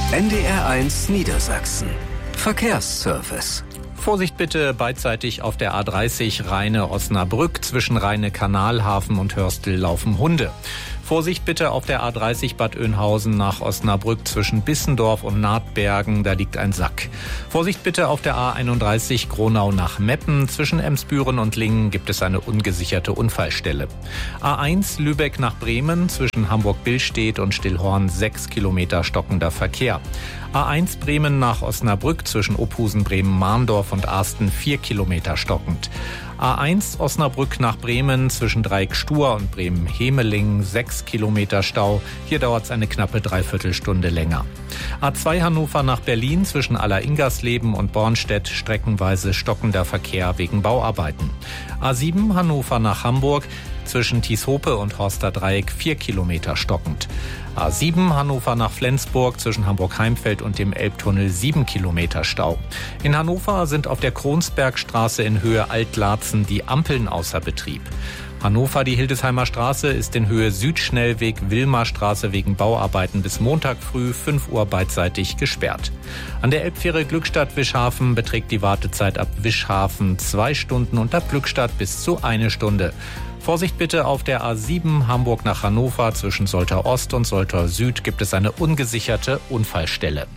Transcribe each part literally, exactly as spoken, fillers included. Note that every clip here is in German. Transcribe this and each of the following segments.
N D R eins Niedersachsen. Verkehrsservice. Vorsicht bitte beidseitig auf der A dreißig Rheine-Osnabrück. Zwischen Rheine-Kanalhafen und Hörstel laufen Hunde. Vorsicht bitte auf der A dreißig Bad Oeynhausen nach Osnabrück zwischen Bissendorf und Nahtbergen, da liegt ein Sack. Vorsicht bitte auf der A einunddreißig Gronau nach Meppen. Zwischen Emsbüren und Lingen gibt es eine ungesicherte Unfallstelle. A eins Lübeck nach Bremen zwischen Hamburg-Billstedt und Stillhorn sechs Kilometer stockender Verkehr. A eins Bremen nach Osnabrück zwischen Ophusen, Bremen-Mahndorf und Arsten vier Kilometer stockend. A eins Osnabrück nach Bremen zwischen Dreieck-Stur und Bremen-Hemeling sechs Kilometer Stau. Hier dauert es eine knappe Dreiviertelstunde länger. A zwei Hannover nach Berlin zwischen Aller-Ingersleben und Bornstedt streckenweise stockender Verkehr wegen Bauarbeiten. A sieben Hannover nach Hamburg zwischen Tieshope und Horster Dreieck vier Kilometer stockend. A sieben Hannover nach Flensburg zwischen Hamburg-Heimfeld und dem Elbtunnel sieben Kilometer Stau. In Hannover sind auf der Kronsbergstraße in Höhe Altlarzen die Ampeln außer Betrieb. Hannover, die Hildesheimer Straße, ist in Höhe Südschnellweg Wilmarstraße wegen Bauarbeiten bis Montag früh fünf Uhr beidseitig gesperrt. An der Elbfähre Glückstadt-Wischhafen beträgt die Wartezeit ab Wischhafen zwei Stunden und ab Glückstadt bis zu eine Stunde. Vorsicht bitte auf der A sieben Hamburg nach Hannover zwischen Soltau Ost und Soltau Süd gibt es eine ungesicherte Unfallstelle.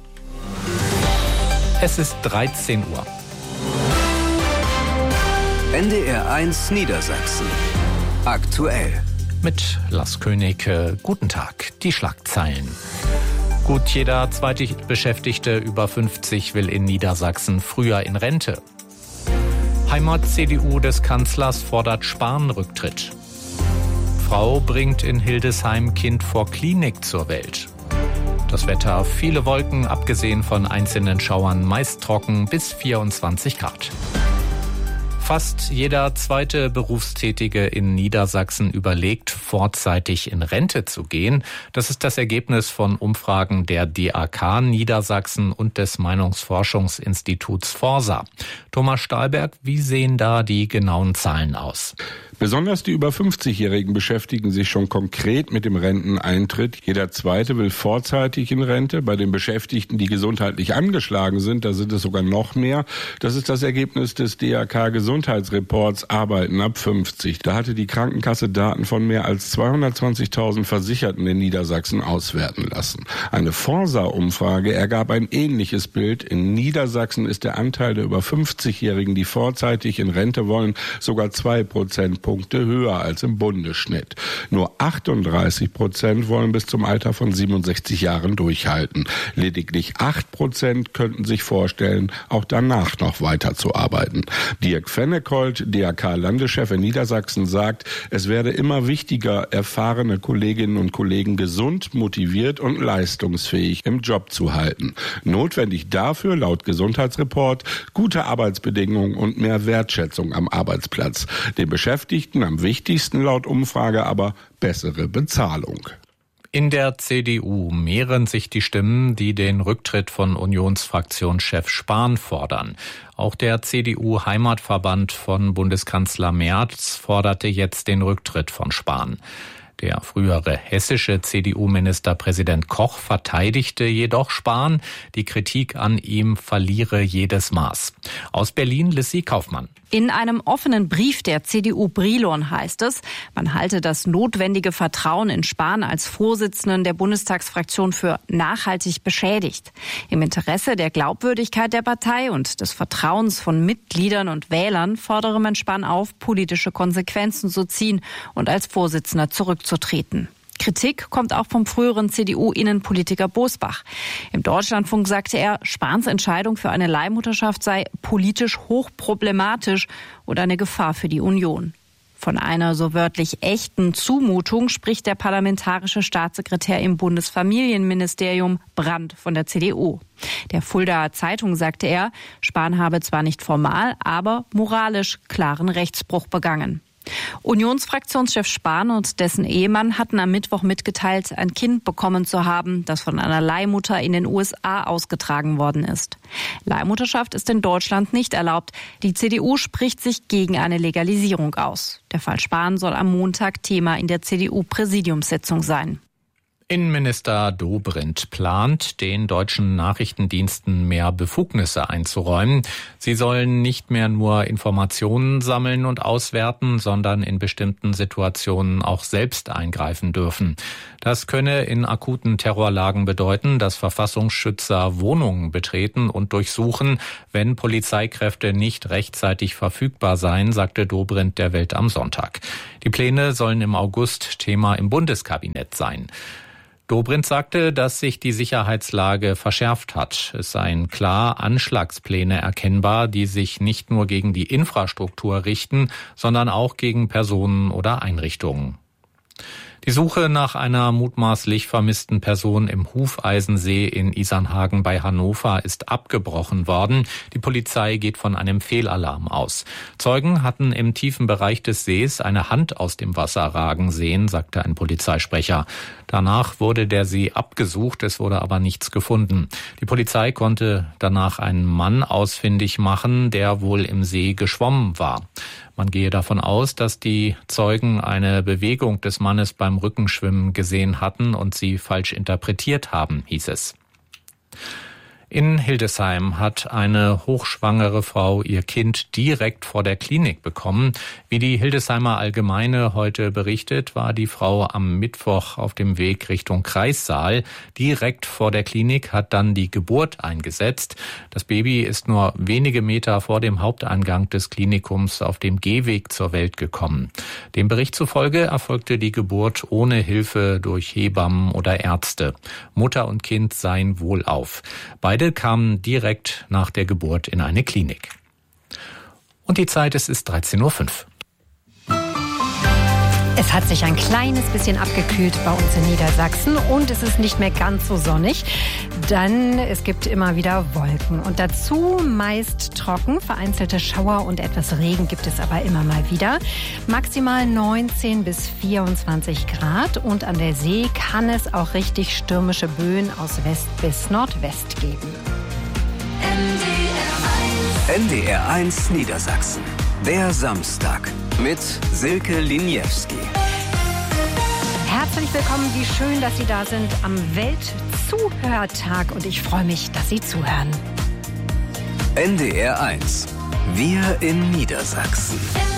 Es ist dreizehn Uhr. N D R eins Niedersachsen. Aktuell. Mit Lars König. Guten Tag. Die Schlagzeilen. Gut, jeder zweite Beschäftigte über fünfzig will in Niedersachsen früher in Rente. Heimat-C D U des Kanzlers fordert Spahn-Rücktritt. Frau bringt in Hildesheim Kind vor Klinik zur Welt. Das Wetter, viele Wolken, abgesehen von einzelnen Schauern, meist trocken bis vierundzwanzig Grad. Fast jeder zweite Berufstätige in Niedersachsen überlegt, vorzeitig in Rente zu gehen. Das ist das Ergebnis von Umfragen der D A K Niedersachsen und des Meinungsforschungsinstituts Forsa. Thomas Stahlberg, wie sehen da die genauen Zahlen aus? Besonders die über fünfzigjährigen beschäftigen sich schon konkret mit dem Renteneintritt. Jeder Zweite will vorzeitig in Rente. Bei den Beschäftigten, die gesundheitlich angeschlagen sind, da sind es sogar noch mehr. Das ist das Ergebnis des D A K-Gesundheitsreports Arbeiten ab fünfzig. Da hatte die Krankenkasse Daten von mehr als zweihundertzwanzigtausend Versicherten in Niedersachsen auswerten lassen. Eine Forsa-Umfrage ergab ein ähnliches Bild. In Niedersachsen ist der Anteil der über fünfzigjährigen, die vorzeitig in Rente wollen, sogar zwei Prozentpunkte höher als im Bundesschnitt. Nur achtunddreißig Prozent wollen bis zum Alter von siebenundsechzig Jahren durchhalten. Lediglich acht Prozent könnten sich vorstellen, auch danach noch weiterzuarbeiten. Dirk Fennekold, D A K-Landeschef in Niedersachsen, sagt, es werde immer wichtiger, erfahrene Kolleginnen und Kollegen gesund, motiviert und leistungsfähig im Job zu halten. Notwendig dafür, laut Gesundheitsreport, gute Arbeitsbedingungen und mehr Wertschätzung am Arbeitsplatz. Den Beschäftigten am wichtigsten laut Umfrage aber bessere Bezahlung. In der C D U mehren sich die Stimmen, die den Rücktritt von Unionsfraktionschef Spahn fordern. Auch der C D U-Heimatverband von Bundeskanzler Merz forderte jetzt den Rücktritt von Spahn. Der frühere hessische C D U-Ministerpräsident Koch verteidigte jedoch Spahn. Die Kritik an ihm verliere jedes Maß. Aus Berlin Lissy Kaufmann. In einem offenen Brief der C D U Brilon heißt es, man halte das notwendige Vertrauen in Spahn als Vorsitzenden der Bundestagsfraktion für nachhaltig beschädigt. Im Interesse der Glaubwürdigkeit der Partei und des Vertrauens von Mitgliedern und Wählern fordere man Spahn auf, politische Konsequenzen zu ziehen und als Vorsitzender zurückzutreten. Kritik kommt auch vom früheren C D U-Innenpolitiker Bosbach. Im Deutschlandfunk sagte er, Spahns Entscheidung für eine Leihmutterschaft sei politisch hochproblematisch und eine Gefahr für die Union. Von einer so wörtlich echten Zumutung spricht der parlamentarische Staatssekretär im Bundesfamilienministerium Brandt von der C D U. Der Fuldaer Zeitung sagte er, Spahn habe zwar nicht formal, aber moralisch klaren Rechtsbruch begangen. Unionsfraktionschef Spahn und dessen Ehemann hatten am Mittwoch mitgeteilt, ein Kind bekommen zu haben, das von einer Leihmutter in den U S A ausgetragen worden ist. Leihmutterschaft ist in Deutschland nicht erlaubt. Die C D U spricht sich gegen eine Legalisierung aus. Der Fall Spahn soll am Montag Thema in der C D U-Präsidiumssitzung sein. Innenminister Dobrindt plant, den deutschen Nachrichtendiensten mehr Befugnisse einzuräumen. Sie sollen nicht mehr nur Informationen sammeln und auswerten, sondern in bestimmten Situationen auch selbst eingreifen dürfen. Das könne in akuten Terrorlagen bedeuten, dass Verfassungsschützer Wohnungen betreten und durchsuchen, wenn Polizeikräfte nicht rechtzeitig verfügbar seien, sagte Dobrindt der Welt am Sonntag. Die Pläne sollen im August Thema im Bundeskabinett sein. Dobrindt sagte, dass sich die Sicherheitslage verschärft hat. Es seien klar Anschlagspläne erkennbar, die sich nicht nur gegen die Infrastruktur richten, sondern auch gegen Personen oder Einrichtungen. Die Suche nach einer mutmaßlich vermissten Person im Hufeisensee in Isernhagen bei Hannover ist abgebrochen worden. Die Polizei geht von einem Fehlalarm aus. Zeugen hatten im tiefen Bereich des Sees eine Hand aus dem Wasser ragen sehen, sagte ein Polizeisprecher. Danach wurde der See abgesucht, es wurde aber nichts gefunden. Die Polizei konnte danach einen Mann ausfindig machen, der wohl im See geschwommen war. Man gehe davon aus, dass die Zeugen eine Bewegung des Mannes beim Rückenschwimmen gesehen hatten und sie falsch interpretiert haben, hieß es. In Hildesheim hat eine hochschwangere Frau ihr Kind direkt vor der Klinik bekommen. Wie die Hildesheimer Allgemeine heute berichtet, war die Frau am Mittwoch auf dem Weg Richtung Kreissaal. Direkt vor der Klinik hat dann die Geburt eingesetzt. Das Baby ist nur wenige Meter vor dem Haupteingang des Klinikums auf dem Gehweg zur Welt gekommen. Dem Bericht zufolge erfolgte die Geburt ohne Hilfe durch Hebammen oder Ärzte. Mutter und Kind seien wohlauf. Beide Beide kamen direkt nach der Geburt in eine Klinik. Und die Zeit, es ist dreizehn Uhr fünf. Es hat sich ein kleines bisschen abgekühlt bei uns in Niedersachsen und es ist nicht mehr ganz so sonnig, denn es gibt immer wieder Wolken. Und dazu meist trocken, vereinzelte Schauer und etwas Regen gibt es aber immer mal wieder. Maximal neunzehn bis vierundzwanzig Grad und an der See kann es auch richtig stürmische Böen aus West bis Nordwest geben. N D R eins Niedersachsen. Der Samstag mit Silke Liniewski. Herzlich willkommen, wie schön, dass Sie da sind am Weltzuhörtag und ich freue mich, dass Sie zuhören. N D R eins. Wir in Niedersachsen.